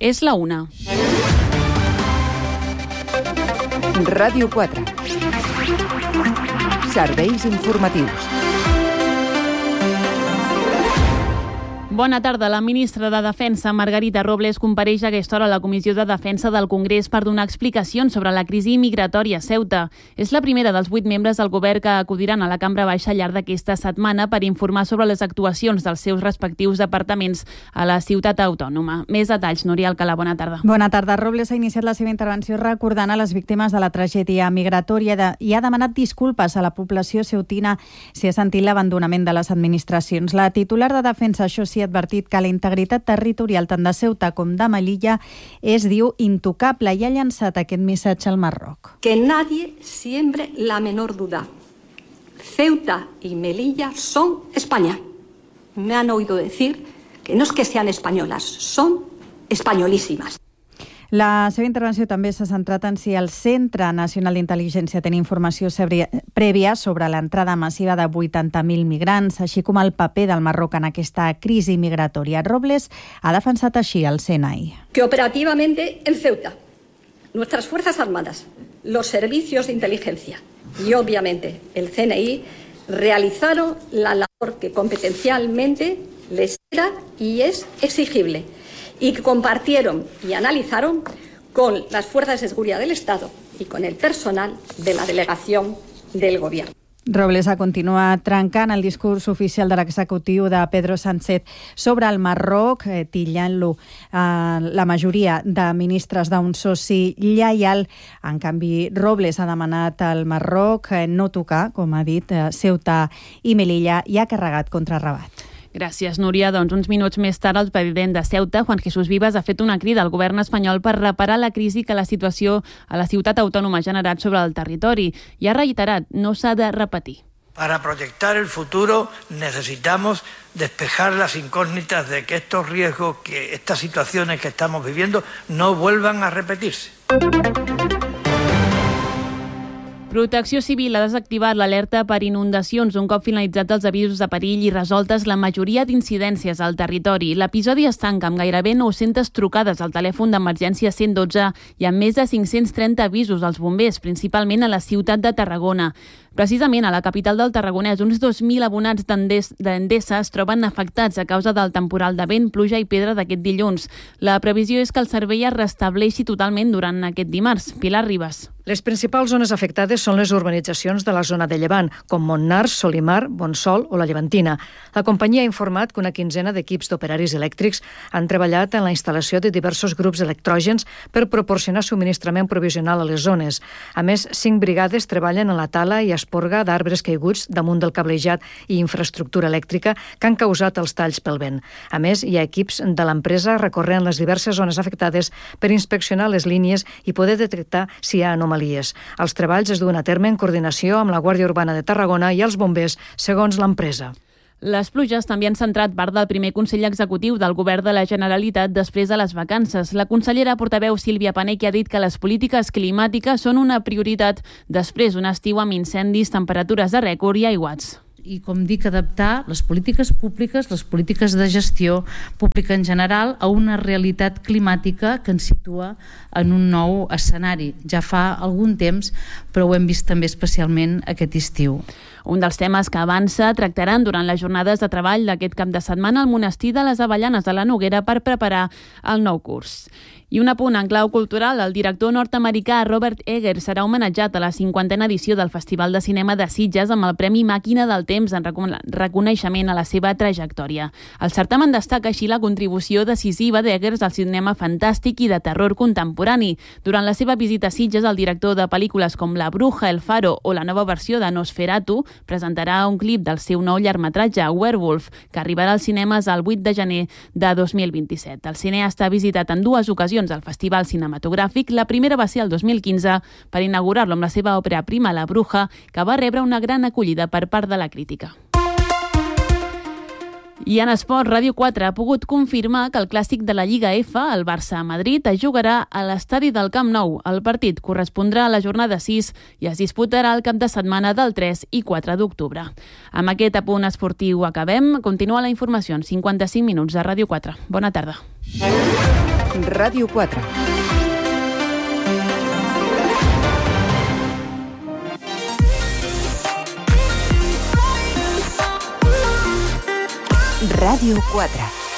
És la 1. Ràdio 4. Serveis informatius. Bona tarda. La ministra de Defensa, Margarita Robles, compareix a aquesta hora a la Comissió de Defensa del Congrés per donar explicacions sobre la crisi migratòria a Ceuta. És la primera dels 8 membres del govern que acudiran a la Cambra Baixa al llarg d'aquesta setmana per informar sobre les actuacions dels seus respectius departaments a la ciutat autònoma. Més detalls, Núria Alcalà, bona tarda. Bona tarda. Robles ha iniciat la seva intervenció recordant a les víctimes de la tragèdia migratòria i ha demanat disculpes a la població ceutina si ha sentit l'abandonament de les administracions. La titular de Defensa, això sí, ha advertit que la integritat territorial tant de Ceuta com de Melilla és, diu, intocable, i ha llançat aquest missatge al Marroc. Que nadie siembre la menor duda. Ceuta y Melilla son España. Me han oído decir que no es que sean españolas, son españolísimas. La seva intervenció també s'ha centrat en si el Centre Nacional d'Intel·ligència té informació prèvia sobre l'entrada massiva de 80.000 migrants, així com el paper del Marroc en aquesta crisi migratòria. Robles ha defensat així el CNI. Que operativamente en Ceuta, nuestras Fuerzas Armadas, los servicios de inteligencia y obviamente el CNI realizaron la labor que competencialmente les era y es exigible, y que compartieron y analizaron con las fuerzas de seguridad del Estado y con el personal de la delegación del Gobierno. Robles ha continuat trencant el discurs oficial de l'executiu de Pedro Sánchez sobre el Marroc, titllant-lo la majoria de ministres d'un soci lleial. En canvi, Robles ha demanat al Marroc no tocar, com ha dit, Ceuta i Melilla, i ha carregat contra Rabat. Gràcies, Núria. Doncs uns minuts més tard, el president de Ceuta, Juan Jesús Vivas, ha fet una crida al govern espanyol per reparar la crisi que la situació a la ciutat autònoma ha generat sobre el territori i ha reiterat, no s'ha de repetir. Para proyectar el futuro necesitamos despejar las incógnitas de que estos riesgos, que estas situaciones que estamos viviendo no vuelvan a repetirse. Protecció Civil ha desactivat l'alerta per inundacions un cop finalitzats els avisos de perill i resoltes la majoria d'incidències al territori. L'episodi es tanca amb gairebé 900 trucades al telèfon d'emergència 112 i amb més de 530 avisos als bombers, principalment a la ciutat de Tarragona. Precisament a la capital del Tarragonès, uns 2.000 abonats d'Endesa es troben afectats a causa del temporal de vent, pluja i pedra d'aquest dilluns. La previsió és que el servei es restableixi totalment durant aquest dimarts. Pilar Ribas. Les principals zones afectades són les urbanitzacions de la zona de Llevant, com Montnars, Solimar, Bonsol o la Llevantina. La companyia ha informat que una quinzena d'equips d'operaris elèctrics han treballat en la instal·lació de diversos grups electrògens per proporcionar subministrament provisional a les zones. A més, 5 brigades treballen en la tala i esporga d'arbres caiguts damunt del cablejat i infraestructura elèctrica que han causat els talls pel vent. A més, hi ha equips de l'empresa recorrent les diverses zones afectades per inspeccionar les línies i poder detectar si hi ha anomalies. Els treballs es duen a terme en coordinació amb la Guàrdia Urbana de Tarragona i els bombers, segons l'empresa. Les pluges també han centrat part del primer Consell Executiu del Govern de la Generalitat després de les vacances. La consellera portaveu Sílvia Paneque ha dit que les polítiques climàtiques són una prioritat després d'un estiu amb incendis, temperatures de rècord i aiguats. I, com dic, adaptar les polítiques públiques, les polítiques de gestió pública en general, a una realitat climàtica que ens situa en un nou escenari. Ja fa algun temps, però ho hem vist també especialment aquest estiu. Un dels temes que avança tractaran durant les jornades de treball d'aquest cap de setmana al Monestir de les Avellanes de la Noguera per preparar el nou curs. I un apunt en clau cultural, el director nord-americà Robert Eggers serà homenatjat a la 50a edició del Festival de Cinema de Sitges amb el Premi Màquina del Temps en reconeixement a la seva trajectòria. El certamen destaca així la contribució decisiva d'Eggers al cinema fantàstic i de terror contemporani. Durant la seva visita a Sitges, el director de pel·lícules com La Bruja, El Faro o la nova versió de Nosferatu presentarà un clip del seu nou llargmetratge, Werewolf, que arribarà als cinemes el 8 de gener de 2027. El cineasta ha visitat en 2 ocasions al Festival Cinematogràfic. La primera va ser el 2015 per inaugurar-lo amb la seva òpera prima, La Bruja, que va rebre una gran acollida per part de la crítica. I en esport, Ràdio 4 ha pogut confirmar que el clàssic de la Lliga F, el Barça-Madrid, es jugarà a l'estadi del Camp Nou. El partit correspondrà a la jornada 6 i es disputarà el cap de setmana del 3 i 4 d'octubre. Amb aquest apunt esportiu acabem. Continua la informació en 55 minuts de Ràdio 4. Bona tarda. Ràdio 4. Ràdio 4.